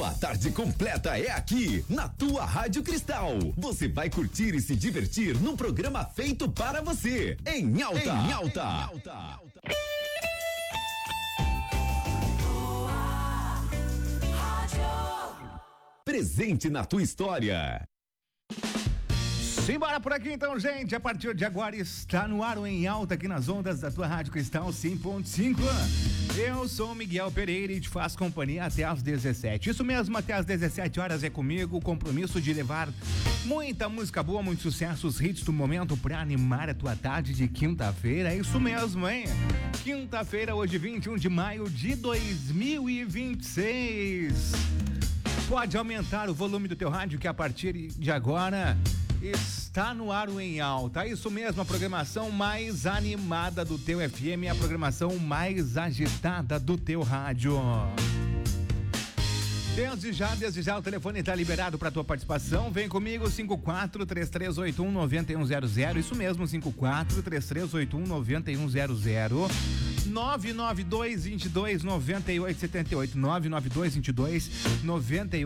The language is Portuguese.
A tarde completa é aqui, na tua Rádio Cristal. Você vai curtir e se divertir num programa feito para você. Em alta. Em alta. Em alta. Presente na tua história. Simbora por aqui então, gente. A partir de agora está no ar o Em Alta aqui nas ondas da tua Rádio Cristal 100.5. Eu sou o Miguel Pereira e te faço companhia até às 17. Isso mesmo, até às 17 horas é comigo o compromisso de levar muita música boa, muitos sucessos, hits do momento pra animar a tua tarde de quinta-feira. É isso mesmo, hein? Quinta-feira, hoje 21 de maio de 2026. Pode aumentar o volume do teu rádio que a partir de agora está no ar o Em Alta. É isso mesmo, a programação mais animada do teu FM, a programação mais agitada do teu rádio. Desde já o telefone está liberado para tua participação. Vem comigo, 54-3381-9100. Isso mesmo, 54-3381-9100. 992-22-9878. 992-22-9878.